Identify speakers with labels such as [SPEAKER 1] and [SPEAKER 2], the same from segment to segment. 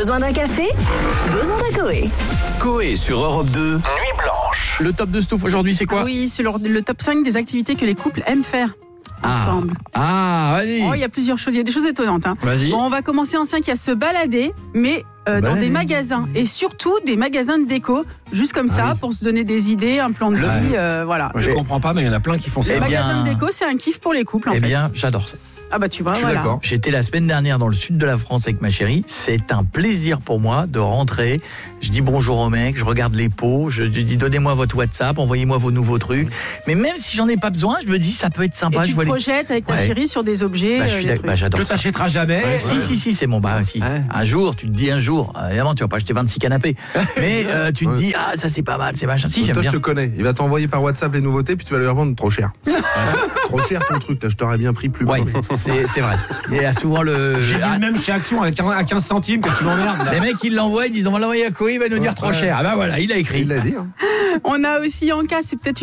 [SPEAKER 1] Besoin d'un café? Besoin d'un Coé.
[SPEAKER 2] Coé sur Europe 2, Nuit Blanche.
[SPEAKER 3] Le top de Stouff aujourd'hui, c'est quoi?
[SPEAKER 4] Oui, c'est le top 5 des activités que les couples aiment faire ensemble.
[SPEAKER 3] Vas-y.
[SPEAKER 4] Oh, il y a plusieurs choses, il y a des choses étonnantes.
[SPEAKER 3] Vas-y.
[SPEAKER 4] Bon, on va commencer en 5, il y a se balader, mais dans des magasins, et surtout des magasins de déco, juste comme ça, pour se donner des idées, un plan de vie, voilà.
[SPEAKER 5] Moi, je comprends pas, mais il y en a plein qui font ça.
[SPEAKER 4] Les magasins de déco, c'est un kiff pour les couples, en fait.
[SPEAKER 3] Eh bien, j'adore ça.
[SPEAKER 4] Ah bah tu vois,
[SPEAKER 6] Je suis
[SPEAKER 4] voilà.
[SPEAKER 6] d'accord.
[SPEAKER 3] J'étais la semaine dernière dans le sud de la France avec ma chérie. C'est un plaisir pour moi de rentrer. Je dis bonjour au mec, je regarde les pots, je dis donnez-moi votre WhatsApp, envoyez-moi vos nouveaux trucs. Mais même si j'en ai pas besoin, je me dis ça peut être sympa.
[SPEAKER 4] Et tu
[SPEAKER 3] je vois
[SPEAKER 4] te projettes avec ta chérie sur des objets.
[SPEAKER 3] j'adore
[SPEAKER 5] Tu
[SPEAKER 3] ça.
[SPEAKER 5] t'achèteras jamais.
[SPEAKER 3] Si, c'est mon si.
[SPEAKER 5] Ouais.
[SPEAKER 3] Un jour, tu te dis évidemment, tu vas pas acheter 26 canapés. Mais tu te dis, ça c'est pas mal, c'est machin. Si, j'aime
[SPEAKER 6] Toi,
[SPEAKER 3] bien.
[SPEAKER 6] je te connais. Il va t'envoyer par WhatsApp les nouveautés, puis tu vas lui revendre trop cher. Trop cher ton truc, là. Je t'aurais bien pris plus bas.
[SPEAKER 3] Ouais, c'est vrai. Il y a souvent
[SPEAKER 5] J'ai dit le même chez Action à 15 centimes que tu m'emmerdes.
[SPEAKER 3] les mecs, ils l'envoient, ils disent on va l'envoyer à Coé, il va nous dire trop cher. Ah bah voilà, il a écrit.
[SPEAKER 6] Il l'a dit.
[SPEAKER 4] On a aussi en cas, c'est peut-être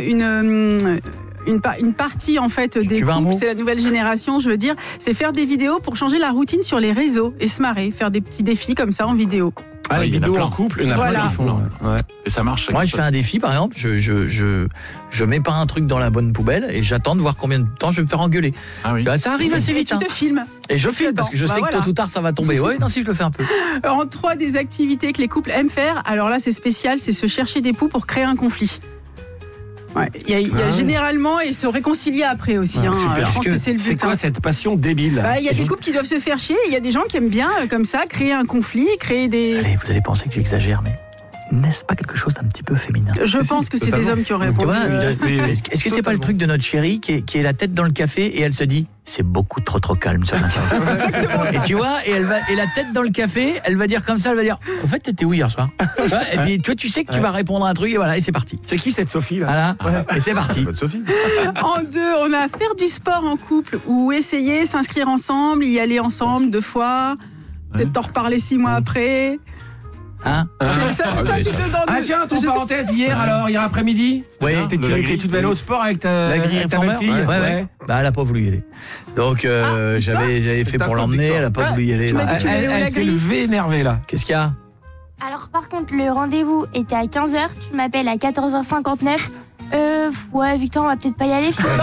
[SPEAKER 4] une partie en fait des
[SPEAKER 3] veux un
[SPEAKER 4] couples,
[SPEAKER 3] mot
[SPEAKER 4] c'est la nouvelle génération, je veux dire, c'est faire des vidéos pour changer la routine sur les réseaux et se marrer, faire des petits défis comme ça en vidéo.
[SPEAKER 5] Ah, les
[SPEAKER 2] il y en a
[SPEAKER 5] vidéos
[SPEAKER 2] plein.
[SPEAKER 5] en couple, il y en a
[SPEAKER 4] Voilà.
[SPEAKER 5] plein qui font. Ouais.
[SPEAKER 2] Et ça marche.
[SPEAKER 3] Moi, je fais un défi, par exemple, je mets pas un truc dans la bonne poubelle et j'attends de voir combien de temps je vais me faire engueuler.
[SPEAKER 2] Ah oui.
[SPEAKER 3] Tu vois, ça arrive assez
[SPEAKER 4] Et
[SPEAKER 3] vite.
[SPEAKER 4] tu te filmes.
[SPEAKER 3] Et je filme parce que je sais que tôt ou tard ça va tomber. Ouais, non, si je le fais un peu.
[SPEAKER 4] En 3 des activités que les couples aiment faire, alors là c'est spécial, c'est se chercher des poux pour créer un conflit. Ouais, il y a généralement et se réconcilier après aussi.
[SPEAKER 5] Super.
[SPEAKER 4] Je pense que c'est le but.
[SPEAKER 5] C'est quoi cette passion débile?
[SPEAKER 4] Il y a des couples qui doivent se faire chier, et il y a des gens qui aiment bien comme ça créer un conflit, créer des.
[SPEAKER 3] Vous allez penser que j'exagère, mais n'est-ce pas quelque chose d'un petit peu féminin?
[SPEAKER 4] Je pense que c'est des hommes qui auraient
[SPEAKER 3] Tu
[SPEAKER 4] répondu.
[SPEAKER 3] vois, est-ce que c'est pas le truc de notre chérie qui est la tête dans le café et elle se dit c'est beaucoup trop calme ce matin. Et tu vois, et la tête dans le café, elle va dire comme ça, elle va dire en fait t'étais où hier soir? Et puis toi tu sais que tu vas répondre à un truc et voilà, et c'est parti.
[SPEAKER 5] C'est qui cette Sophie là?
[SPEAKER 3] Voilà, et c'est parti.
[SPEAKER 6] Pas de Sophie.
[SPEAKER 4] En 2, on a faire du sport en couple ou essayer, s'inscrire ensemble, y aller ensemble 2 fois, peut-être t'en reparler 6 mois après.
[SPEAKER 3] Hein?
[SPEAKER 4] C'est ça qui te donne.
[SPEAKER 5] Ah tiens, ton parenthèse hier après-midi?
[SPEAKER 3] Oui.
[SPEAKER 5] Tu devais aller au sport avec ta
[SPEAKER 3] grille
[SPEAKER 5] belle-fille?
[SPEAKER 3] Ouais. Bah, elle a pas voulu y aller. Donc, j'avais fait pour l'emmener, elle a pas voulu y aller.
[SPEAKER 4] tu m'as dit que tu voulais aller où, la
[SPEAKER 5] Elle s'est
[SPEAKER 4] grille
[SPEAKER 5] levée énervée là.
[SPEAKER 3] Qu'est-ce qu'il y a?
[SPEAKER 7] Alors par contre, le rendez-vous était à 15h, tu m'appelles à 14h59. Ouais, Victor, on va peut-être pas y aller finalement.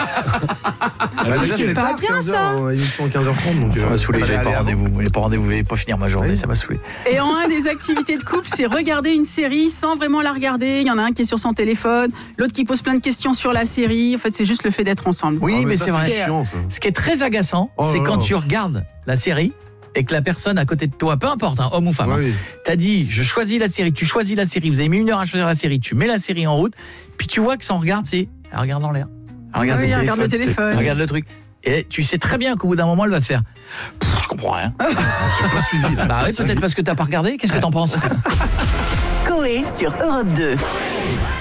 [SPEAKER 6] Déjà,
[SPEAKER 4] c'est pas
[SPEAKER 6] tard,
[SPEAKER 4] bien,
[SPEAKER 6] 15
[SPEAKER 4] ça.
[SPEAKER 6] heures, ils sont 15h30. Donc,
[SPEAKER 3] Ça m'a saoulé,
[SPEAKER 6] fallait
[SPEAKER 3] j'avais pas
[SPEAKER 6] aller
[SPEAKER 3] rendez-vous. J'avais pas rendez-vous, j'avais pas finir ma journée,
[SPEAKER 6] Oui.
[SPEAKER 3] ça m'a saoulé.
[SPEAKER 4] Et en 1 des activités de couple, c'est regarder une série sans vraiment la regarder. Il y en a un qui est sur son téléphone, l'autre qui pose plein de questions sur la série. En fait, c'est juste le fait d'être ensemble.
[SPEAKER 3] Oui, mais
[SPEAKER 6] ça,
[SPEAKER 3] c'est vrai.
[SPEAKER 6] chiant, ça.
[SPEAKER 3] Ce qui est très agaçant,
[SPEAKER 6] Oh
[SPEAKER 3] c'est
[SPEAKER 6] là
[SPEAKER 3] quand
[SPEAKER 6] là.
[SPEAKER 3] tu regardes la série et que la personne à côté de toi, peu importe, homme ou femme,
[SPEAKER 6] Oui.
[SPEAKER 3] t'as dit, je choisis la série, tu choisis la série, vous avez mis 1 heure à choisir la série, tu mets la série en route, puis tu vois que son regard, c'est, elle regarde dans l'air. Elle regarde,
[SPEAKER 4] Oui, elle regarde le téléphone.
[SPEAKER 3] Elle regarde le truc. Et tu sais très bien qu'au bout d'un moment, elle va te faire, je comprends rien.
[SPEAKER 6] J'ai pas suivi. Là.
[SPEAKER 3] Bah oui, peut-être parce que t'as pas regardé. Qu'est-ce que t'en penses?
[SPEAKER 1] Coé sur Europe 2.